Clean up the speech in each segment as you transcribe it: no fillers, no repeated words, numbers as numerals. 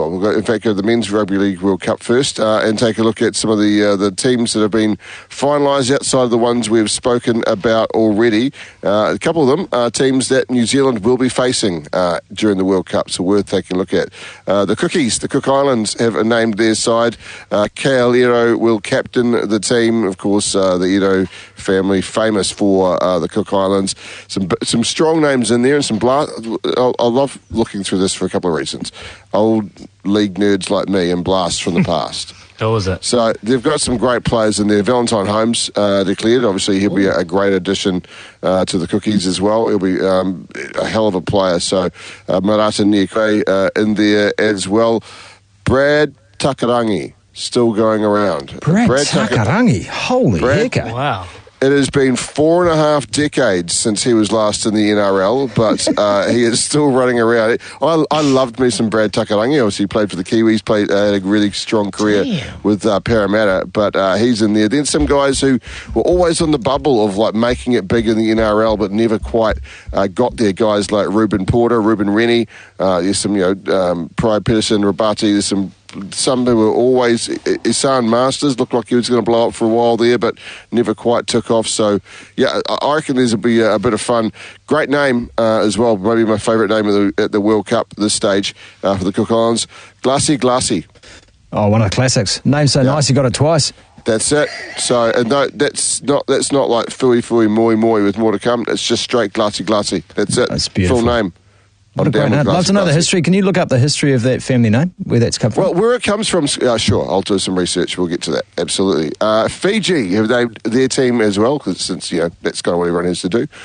well. We'll go, in fact, go to the Men's Rugby League World Cup first and take a look at some of the teams that have been finalised outside of the ones we've spoken about already. A couple of them are teams that New Zealand will be facing during the World Cup, so worth taking a look at. The Cookies, the Cook Islands, have named their side. KL Iro will captain the team. Of course, the Iro family famous for the Cook Islands. Some strong names in there and some blast. I love looking through this for a couple of reasons. Old league nerds like me and blasts from the past. How was it? So they've got some great players in there. Valentine Holmes declared. Obviously, he'll be a great addition to the Cookies as well. He'll be a hell of a player. So Marata Niekwe in there as well. Brad Takarangi still going around. Brad Takarangi? Holy heck. Wow. It has been 4.5 decades since he was last in the NRL, but he is still running around. I loved me some Brad Takarangi. Obviously, he played for the Kiwis, had a really strong career with Parramatta, but he's in there. Then some guys who were always on the bubble of like making it big in the NRL, but never quite got there. Guys like Ruben Porter, Ruben Rennie, there's some, Pride Peterson, Rabati, there's some who were always, Isan Masters looked like he was going to blow up for a while there, but never quite took off. So, yeah, I reckon there's will be a bit of fun. Great name as well, maybe my favourite name at the World Cup this stage for the Cook Islands. Glassy. Oh, one of the classics. Name so nice, you got it twice. That's it. So, and no, that's not like Fui Moi with more to come. It's just straight Glassy. That's it. That's beautiful. Full name. What a great name. I'd love to know the history. Can you look up the history of that family name, where that's come from? Well, where it comes from, sure, I'll do some research. We'll get to that, absolutely. Fiji have named their team as well, since, that's kind of what everyone has to do.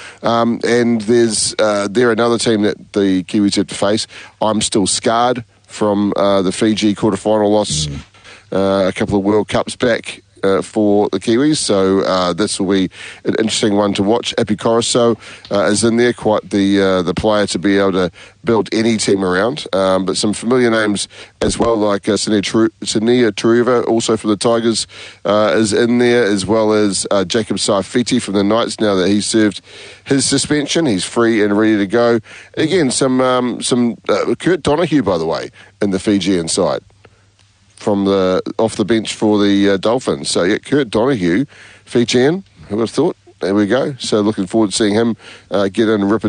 And they're another team that the Kiwis have to face. I'm still scarred from the Fiji quarterfinal loss a couple of World Cups back. For the Kiwis, so this will be an interesting one to watch. Epi Coruscant is in there, quite the player to be able to build any team around, but some familiar names as well, like Sania Turuva, also from the Tigers, is in there, as well as Jacob Saifiti from the Knights. Now that he's served his suspension, he's free and ready to go. Again, some Kurt Donahue, by the way, in the Fijian side. From off the bench for the Dolphins. So, yeah, Kurt Donahue, Fijian, who would have thought? There we go. So looking forward to seeing him get in and rip